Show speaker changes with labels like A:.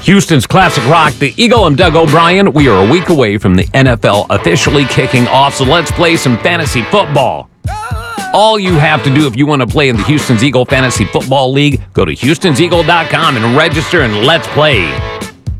A: Houston's classic rock, the Eagle. I'm Doug O'Brien. We are a week away from the NFL officially kicking off, so let's play some fantasy football. All you have to do if you want to play in the Houston's Eagle Fantasy Football League, go to Houston'sEagle.com and register, and let's play.